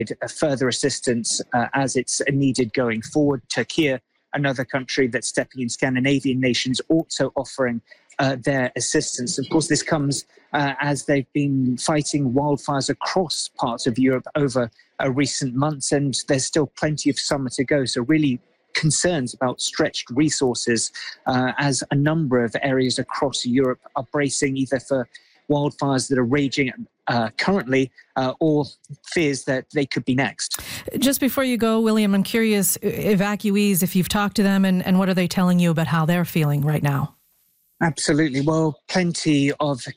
further assistance as it's needed going forward. Turkey, another country that's stepping in, Scandinavian nations also offering their assistance. Of course, this comes as they've been fighting wildfires across parts of Europe over recent months, and there's still plenty of summer to go. So really concerns about stretched resources as a number of areas across Europe are bracing either for wildfires that are raging currently or fears that they could be next. Just before you go, William, I'm curious, evacuees, if you've talked to them and what are they telling you about how they're feeling right now? Absolutely. Well, plenty of